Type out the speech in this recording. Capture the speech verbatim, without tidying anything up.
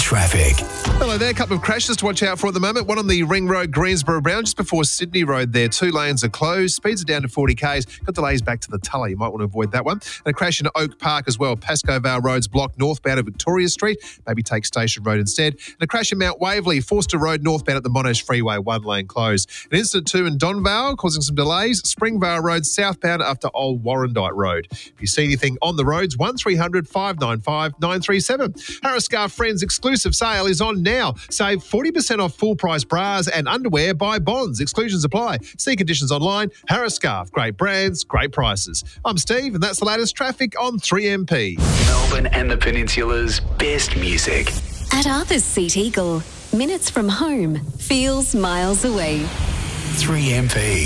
traffic. Hello there, a couple of crashes to watch out for at the moment. One on the Ring Road, Greensboro Brown, just before Sydney Road there. Two lanes are closed. Speeds are down to forty kays. Got delays back to the Tully. You might want to avoid that one. And a crash in Oak Park as well. Pascoe Vale Road's blocked northbound of Victoria Street. Maybe take Station Road instead. And a crash in Mount Waverley, Forster Road northbound at the Monash Freeway, one lane closed. An incident too in Donvale, causing some delays. Springvale Road southbound after Old Warrandyte Road. If you see anything on the roads, one three hundred five nine five nine three seven. Harris Scarf Friends exclusive sale is on now. Save forty percent off full price bras and underwear by Bonds. Exclusions apply. See conditions online. Harris Scarf. Great brands, great prices. I'm Steve and that's the latest traffic on three M P. Melbourne and the Peninsula's best music. At Arthur's Seat Eagle, minutes from home feels miles away. three M P.